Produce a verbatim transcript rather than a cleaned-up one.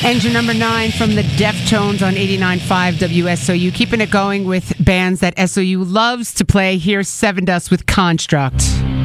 Engine number nine from the Deftones on eighty-nine point five W S O U. Keeping it going with bands that S O U loves to play. Here's Seven Dust with Construct.